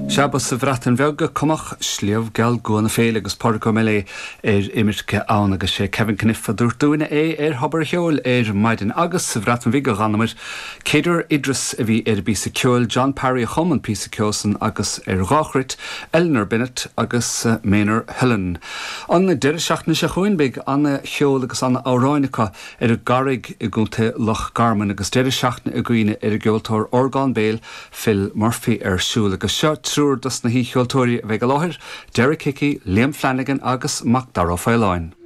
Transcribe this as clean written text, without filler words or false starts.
Seabas sa bhreatan bheagga cumach sliamh geal góna féile agus páirc mé imirce ann agus sé Kevin Kniff a dúirtúine habar cheol maidin agus sa bhreatan bhíga ganamir céidir Idris a bhí bí sa ceol John Parry a chuman pí sa ceosan agus gáchrit Eleanor Bennett agus Maynard Helen. An deir seachna se chuinbig anna cheol agus anna áráinecha a garig I gúnta Loch Garman agus deir seachna a gcuoine a geoltóir Orgán Béal Phil Murphy siúil agus seo trúr dus na hí cheoltóirí a bheith go láthir, Derek Hickey, Liam Flanagan agus Mac Darragh Fáileáin.